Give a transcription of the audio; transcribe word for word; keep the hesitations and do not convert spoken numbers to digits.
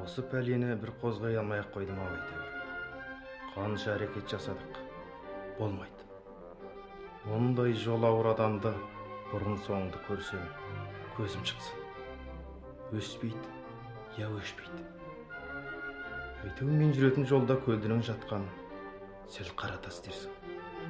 Осы пәлені бір қозғай алмай-ақ қойдым ау әйтеуір. Қанша әрекет жасадық, болмайды. Ондай жол ауыр адамды бұрын соңды көрсем, көзім шықсын. Өспейді, я өшпейді. Әйтеуір мен жүретін жолда көлдінің жатқан сәл қара тас дерсің.